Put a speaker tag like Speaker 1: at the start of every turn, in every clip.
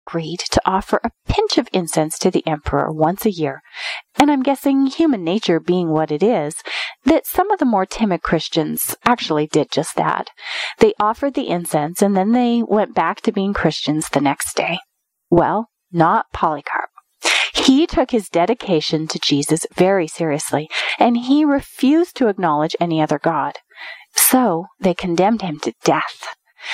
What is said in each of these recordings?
Speaker 1: agreed to offer a pinch of incense to the emperor once a year, and I'm guessing, human nature being what it is, that some of the more timid Christians actually did just that. They offered the incense, and then they went back to being Christians the next day. Well, not Polycarp. He took his dedication to Jesus very seriously, and he refused to acknowledge any other god. So they condemned him to death.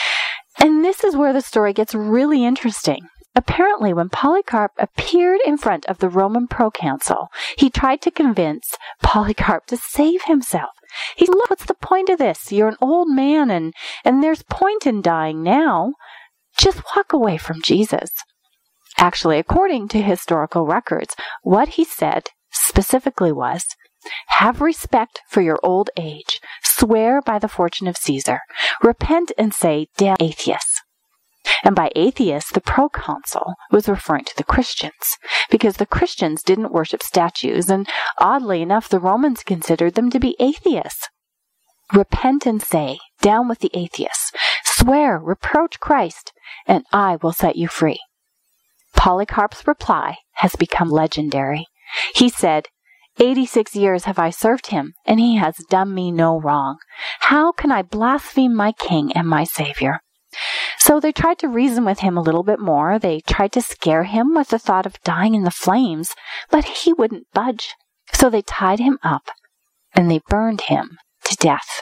Speaker 1: And this is where the story gets really interesting. Apparently, when Polycarp appeared in front of the Roman proconsul, he tried to convince Polycarp to save himself. He said, "Look, what's the point of this? You're an old man, and there's point in dying now. Just walk away from Jesus." Actually, according to historical records, what he said specifically was, "Have respect for your old age. Swear by the fortune of Caesar. Repent and say, 'Damn atheists.'" And by atheists, the proconsul was referring to the Christians, because the Christians didn't worship statues, and oddly enough, the Romans considered them to be atheists. "Repent and say, 'Down with the atheists. Swear, reproach Christ, and I will set you free.'" Polycarp's reply has become legendary. He said, 86 years have I served him, and he has done me no wrong. How can I blaspheme my king and my Savior?" So they tried to reason with him a little bit more. They tried to scare him with the thought of dying in the flames, but he wouldn't budge. So they tied him up, and they burned him to death.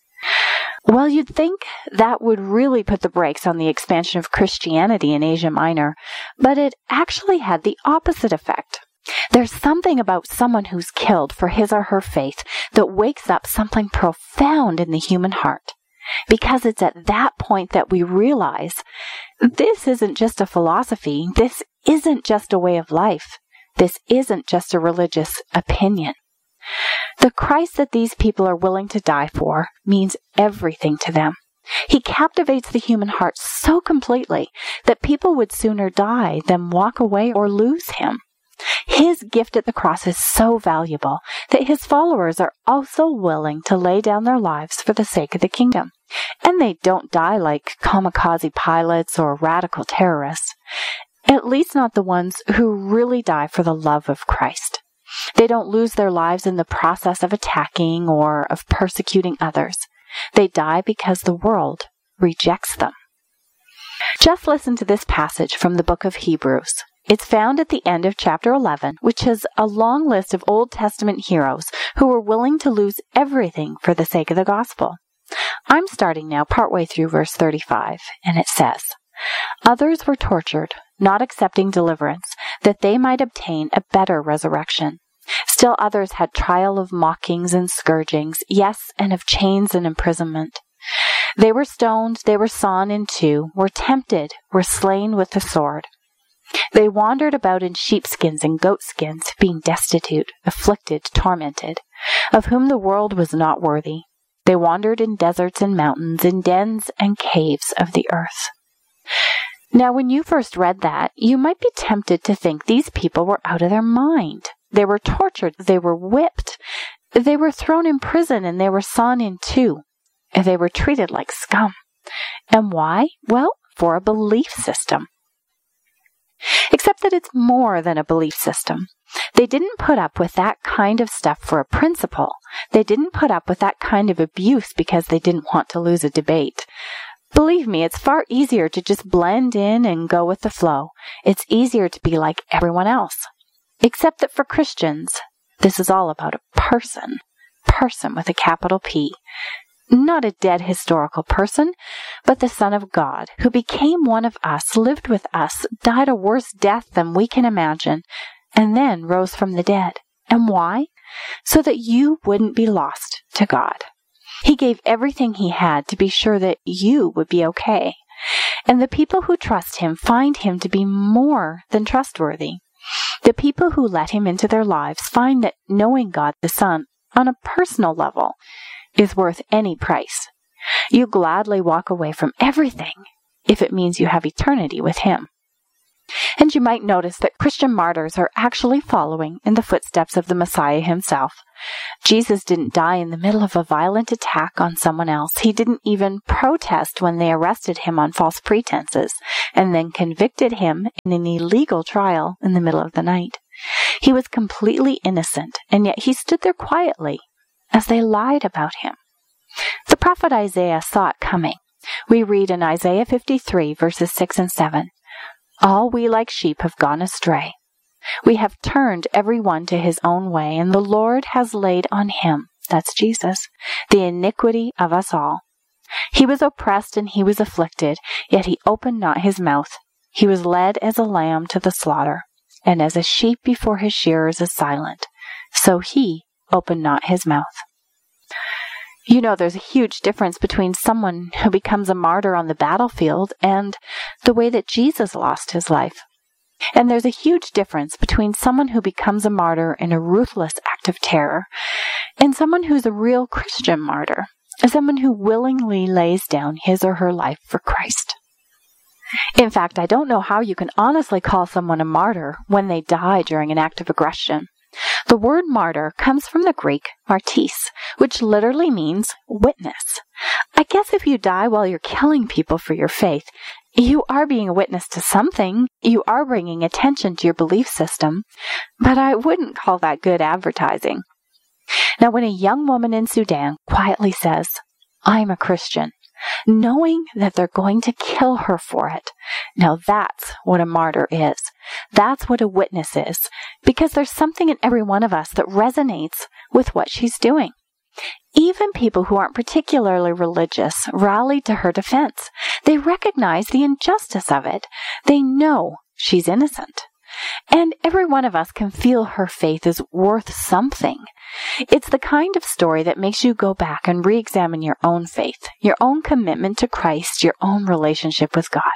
Speaker 1: Well, you'd think that would really put the brakes on the expansion of Christianity in Asia Minor, but it actually had the opposite effect. There's something about someone who's killed for his or her faith that wakes up something profound in the human heart. Because it's at that point that we realize this isn't just a philosophy, this isn't just a way of life, this isn't just a religious opinion. The Christ that these people are willing to die for means everything to them. He captivates the human heart so completely that people would sooner die than walk away or lose him. His gift at the cross is so valuable that his followers are also willing to lay down their lives for the sake of the kingdom. And they don't die like kamikaze pilots or radical terrorists. At least not the ones who really die for the love of Christ. They don't lose their lives in the process of attacking or of persecuting others. They die because the world rejects them. Just listen to this passage from the book of Hebrews. It's found at the end of chapter 11, which has a long list of Old Testament heroes who were willing to lose everything for the sake of the gospel. I'm starting now partway through verse 35, and it says, "Others were tortured, not accepting deliverance, that they might obtain a better resurrection. Still others had trial of mockings and scourgings, yes, and of chains and imprisonment. They were stoned, they were sawn in two, were tempted, were slain with the sword. They wandered about in sheepskins and goatskins, being destitute, afflicted, tormented, of whom the world was not worthy. They wandered in deserts and mountains, in dens and caves of the earth." Now, when you first read that, you might be tempted to think these people were out of their mind. They were tortured, they were whipped, they were thrown in prison, and they were sawn in two. They were treated like scum. And why? Well, for a belief system. Except that it's more than a belief system. They didn't put up with that kind of stuff for a principle. They didn't put up with that kind of abuse because they didn't want to lose a debate. Believe me, it's far easier to just blend in and go with the flow. It's easier to be like everyone else. Except that for Christians, this is all about a person. Person with a capital P. Not a dead historical person, but the Son of God, who became one of us, lived with us, died a worse death than we can imagine, and then rose from the dead. And why? So that you wouldn't be lost to God. He gave everything he had to be sure that you would be okay. And the people who trust him find him to be more than trustworthy. The people who let him into their lives find that knowing God the Son on a personal level is worth any price. You gladly walk away from everything if it means you have eternity with him. And you might notice that Christian martyrs are actually following in the footsteps of the Messiah himself. Jesus didn't die in the middle of a violent attack on someone else. He didn't even protest when they arrested him on false pretenses and then convicted him in an illegal trial in the middle of the night. He was completely innocent, and yet he stood there quietly as they lied about him. The prophet Isaiah saw it coming. We read in Isaiah 53, verses 6 and 7, "All we like sheep have gone astray. We have turned every one to his own way, and the Lord has laid on him," that's Jesus, "the iniquity of us all. He was oppressed and he was afflicted, yet he opened not his mouth. He was led as a lamb to the slaughter, and as a sheep before his shearers is silent, so he opened not his mouth." You know, there's a huge difference between someone who becomes a martyr on the battlefield and the way that Jesus lost his life. And there's a huge difference between someone who becomes a martyr in a ruthless act of terror and someone who's a real Christian martyr, someone who willingly lays down his or her life for Christ. In fact, I don't know how you can honestly call someone a martyr when they die during an act of aggression. The word martyr comes from the Greek martis, which literally means witness. I guess if you die while you're killing people for your faith, you are being a witness to something. You are bringing attention to your belief system, but I wouldn't call that good advertising. Now, when a young woman in Sudan quietly says, "I'm a Christian," knowing that they're going to kill her for it, now that's what a martyr is. That's what a witness is, because there's something in every one of us that resonates with what she's doing. Even people who aren't particularly religious rallied to her defense. They recognize the injustice of it. They know she's innocent. And every one of us can feel her faith is worth something. It's the kind of story that makes you go back and re-examine your own faith, your own commitment to Christ, your own relationship with God.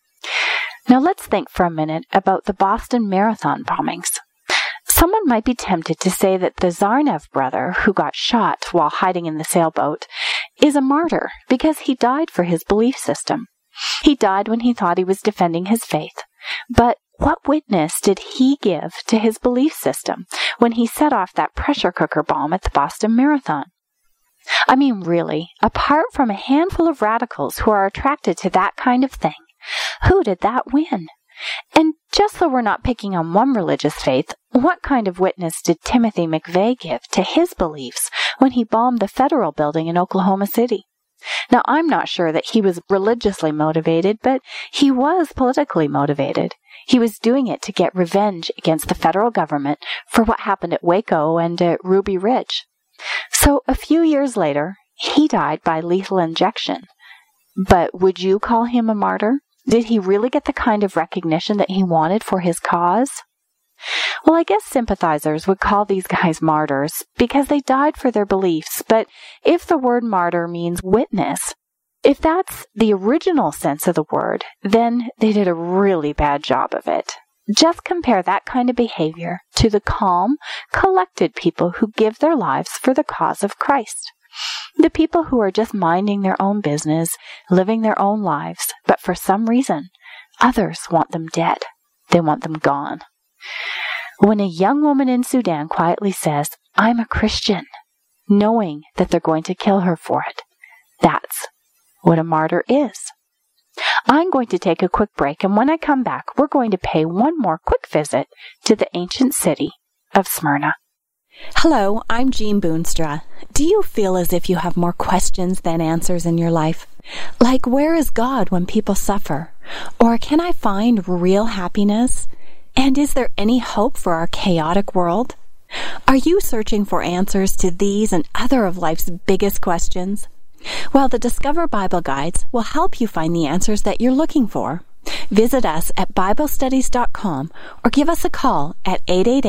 Speaker 1: Now let's think for a minute about the Boston Marathon bombings. Someone might be tempted to say that the Tsarnaev brother, who got shot while hiding in the sailboat, is a martyr because he died for his belief system. He died when he thought he was defending his faith. But what witness did he give to his belief system when he set off that pressure cooker bomb at the Boston Marathon? I mean, really, apart from a handful of radicals who are attracted to that kind of thing, who did that win? And just so we're not picking on one religious faith, what kind of witness did Timothy McVeigh give to his beliefs when he bombed the federal building in Oklahoma City? Now, I'm not sure that he was religiously motivated, but he was politically motivated. He was doing it to get revenge against the federal government for what happened at Waco and at Ruby Ridge. So a few years later, he died by lethal injection. But would you call him a martyr? Did he really get the kind of recognition that he wanted for his cause? Well, I guess sympathizers would call these guys martyrs because they died for their beliefs. But if the word martyr means witness, if that's the original sense of the word, then they did a really bad job of it. Just compare that kind of behavior to the calm, collected people who give their lives for the cause of Christ. The people who are just minding their own business, living their own lives, but for some reason, others want them dead. They want them gone. When a young woman in Sudan quietly says, "I'm a Christian," knowing that they're going to kill her for it, that's what a martyr is. I'm going to take a quick break, and when I come back, we're going to pay one more quick visit to the ancient city of Smyrna.
Speaker 2: Hello, I'm Jean Boonstra. Do you feel as if you have more questions than answers in your life? Like, where is God when people suffer? Or can I find real happiness? And is there any hope for our chaotic world? Are you searching for answers to these and other of life's biggest questions? Well, the Discover Bible Guides will help you find the answers that you're looking for. Visit us at BibleStudies.com or give us a call at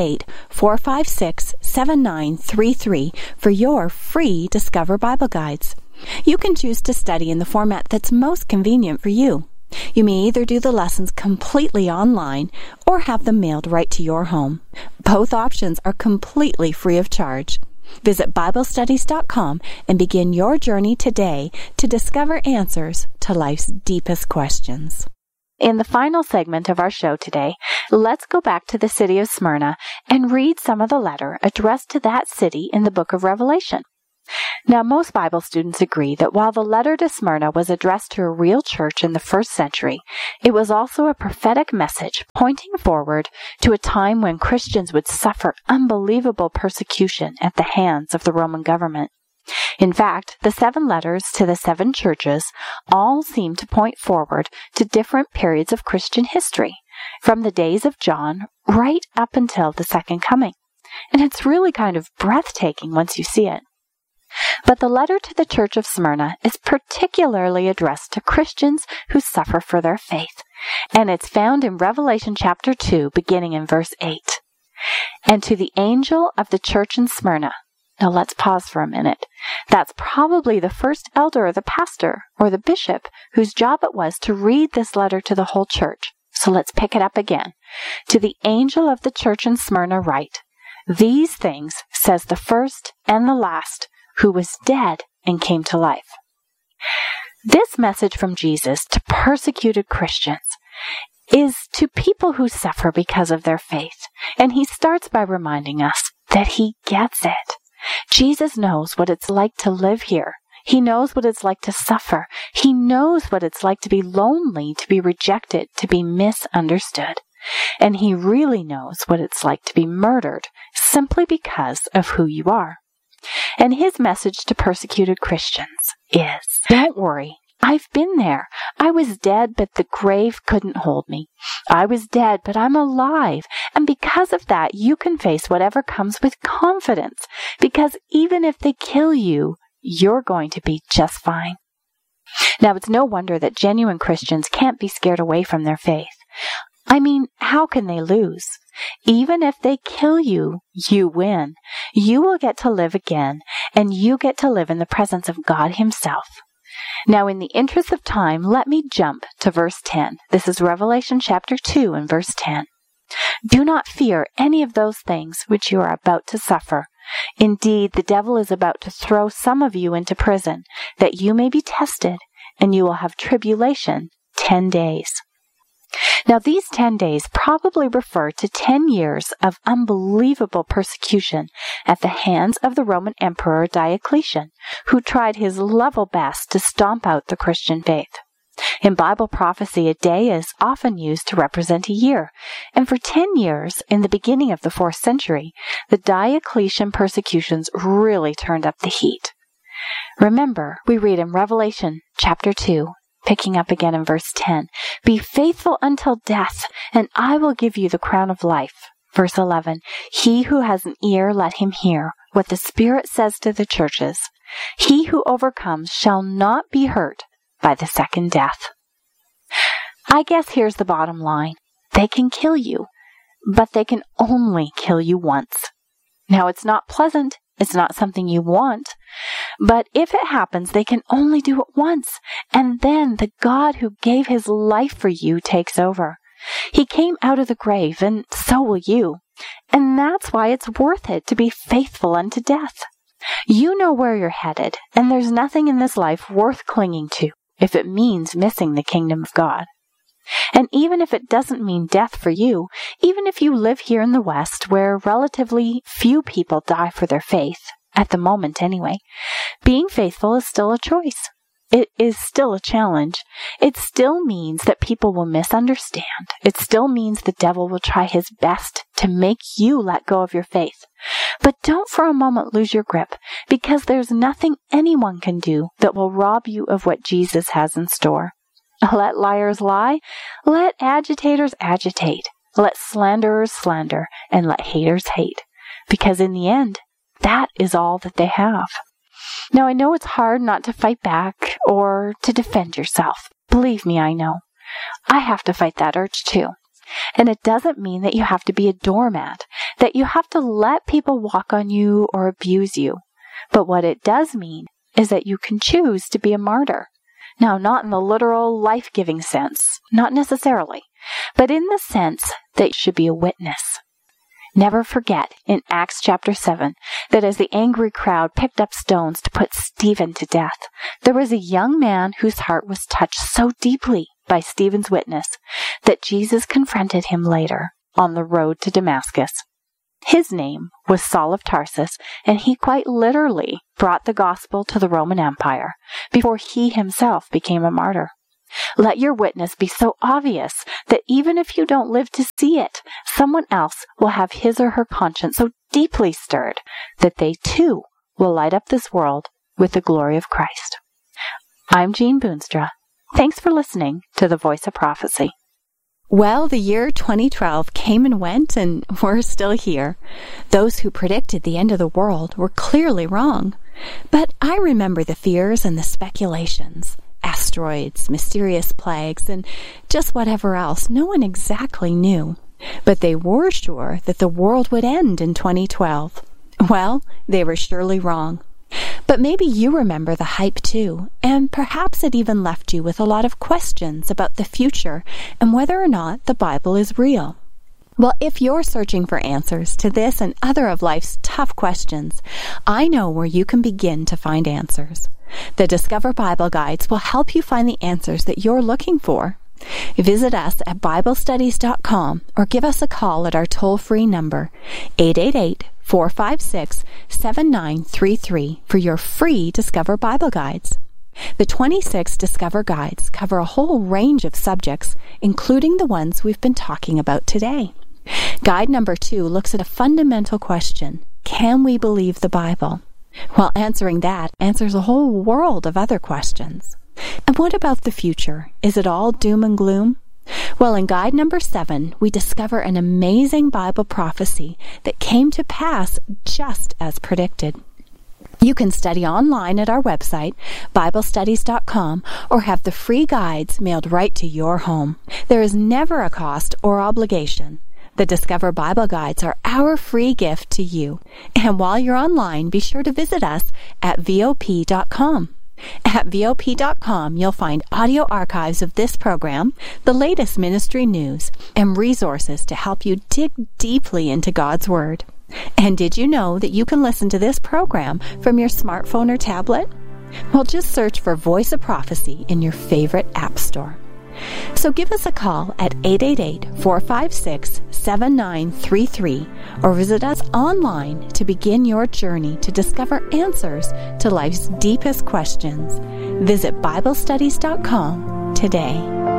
Speaker 2: 888-456-7933 for your free Discover Bible Guides. You can choose to study in the format that's most convenient for you. You may either do the lessons completely online or have them mailed right to your home. Both options are completely free of charge. Visit BibleStudies.com and begin your journey today to discover answers to life's deepest questions.
Speaker 1: In the final segment of our show today, let's go back to the city of Smyrna and read some of the letter addressed to that city in the book of Revelation. Now, most Bible students agree that while the letter to Smyrna was addressed to a real church in the first century, it was also a prophetic message pointing forward to a time when Christians would suffer unbelievable persecution at the hands of the Roman government. In fact, the 7 letters to the 7 churches all seem to point forward to different periods of Christian history, from the days of John right up until the second coming. And it's really kind of breathtaking once you see it. But the letter to the church of Smyrna is particularly addressed to Christians who suffer for their faith, and it's found in Revelation chapter 2, beginning in verse 8. And to the angel of the church in Smyrna. Now let's pause for a minute. That's probably the first elder or the pastor or the bishop whose job it was to read this letter to the whole church. So let's pick it up again. To the angel of the church in Smyrna write, "These things says the first and the last, who was dead and came to life." This message from Jesus to persecuted Christians is to people who suffer because of their faith. And he starts by reminding us that he gets it. Jesus knows what it's like to live here. He knows what it's like to suffer. He knows what it's like to be lonely, to be rejected, to be misunderstood. And he really knows what it's like to be murdered simply because of who you are. And his message to persecuted Christians is, don't worry, I've been there. I was dead, but the grave couldn't hold me. I was dead, but I'm alive. And because of that, you can face whatever comes with confidence. Because even if they kill you, you're going to be just fine. Now, it's no wonder that genuine Christians can't be scared away from their faith. I mean, how can they lose? Even if they kill you, you win. You will get to live again, and you get to live in the presence of God himself. Now, in the interest of time, let me jump to verse 10. This is Revelation chapter 2 and verse 10. "Do not fear any of those things which you are about to suffer. Indeed, the devil is about to throw some of you into prison, that you may be tested, and you will have tribulation 10 days. Now, these 10 days probably refer to 10 years of unbelievable persecution at the hands of the Roman Emperor Diocletian, who tried his level best to stomp out the Christian faith. In Bible prophecy, a day is often used to represent a year, and for 10 years, in the beginning of the 4th century, the Diocletian persecutions really turned up the heat. Remember, we read in Revelation chapter 2, picking up again in verse 10, "Be faithful until death, and I will give you the crown of life." Verse 11, "He who has an ear, let him hear what the Spirit says to the churches. He who overcomes shall not be hurt by the second death." I guess here's the bottom line. They can kill you, but they can only kill you once. Now, it's not pleasant. It's not something you want. But if it happens, they can only do it once. And then the God who gave his life for you takes over. He came out of the grave, and so will you. And that's why it's worth it to be faithful unto death. You know where you're headed, and there's nothing in this life worth clinging to if it means missing the kingdom of God. And even if it doesn't mean death for you, even if you live here in the West where relatively few people die for their faith, at the moment anyway, being faithful is still a choice. It is still a challenge. It still means that people will misunderstand. It still means the devil will try his best to make you let go of your faith. But don't for a moment lose your grip, because there's nothing anyone can do that will rob you of what Jesus has in store. Let liars lie, let agitators agitate, let slanderers slander, and let haters hate, because in the end, that is all that they have. Now, I know it's hard not to fight back or to defend yourself. Believe me, I know. I have to fight that urge too. And it doesn't mean that you have to be a doormat, that you have to let people walk on you or abuse you. But what it does mean is that you can choose to be a martyr. Now, not in the literal life-giving sense, not necessarily, but in the sense that you should be a witness. Never forget in Acts chapter 7 that as the angry crowd picked up stones to put Stephen to death, there was a young man whose heart was touched so deeply by Stephen's witness that Jesus confronted him later on the road to Damascus. His name was Saul of Tarsus, and he quite literally brought the gospel to the Roman Empire before he himself became a martyr. Let your witness be so obvious that even if you don't live to see it, someone else will have his or her conscience so deeply stirred that they too will light up this world with the glory of Christ. I'm Jean Boonstra. Thanks for listening to The Voice of Prophecy.
Speaker 2: Well, the year 2012 came and went, and we're still here. Those who predicted the end of the world were clearly wrong. But I remember the fears and the speculations. Asteroids, mysterious plagues, and just whatever else no one exactly knew. But they were sure that the world would end in 2012. Well, they were surely wrong. But maybe you remember the hype too, and perhaps it even left you with a lot of questions about the future and whether or not the Bible is real. Well, if you're searching for answers to this and other of life's tough questions, I know where you can begin to find answers. The Discover Bible Guides will help you find the answers that you're looking for. Visit us at BibleStudies.com or give us a call at our toll-free number, 888-456-7933, for your free Discover Bible Guides. The 26 Discover Guides cover a whole range of subjects, including the ones we've been talking about today. Guide number 2 looks at a fundamental question: can we believe the Bible? Well, answering that answers a whole world of other questions. And what about the future? Is it all doom and gloom? Well, in guide number 7, we discover an amazing Bible prophecy that came to pass just as predicted. You can study online at our website, BibleStudies.com, or have the free guides mailed right to your home. There is never a cost or obligation. The Discover Bible Guides are our free gift to you. And while you're online, be sure to visit us at VOP.com. At VOP.com, you'll find audio archives of this program, the latest ministry news, and resources to help you dig deeply into God's Word. And did you know that you can listen to this program from your smartphone or tablet? Well, just search for Voice of Prophecy in your favorite app store. So give us a call at 888-456-7933 or visit us online to begin your journey to discover answers to life's deepest questions. Visit BibleStudies.com today.